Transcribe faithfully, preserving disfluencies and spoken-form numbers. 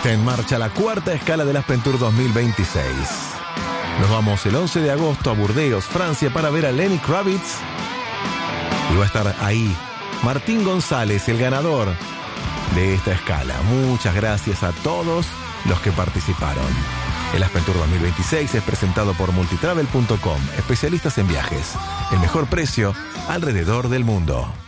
Está en marcha la cuarta escala del Aspentour dos mil veintiséis. Nos vamos el once de agosto a Burdeos, Francia, para ver a Lenny Kravitz. Y va a estar ahí Martín González, el ganador de esta escala. Muchas gracias a todos los que participaron. El Aspentour dos mil veintiséis es presentado por multitravel punto com, especialistas en viajes. El mejor precio alrededor del mundo.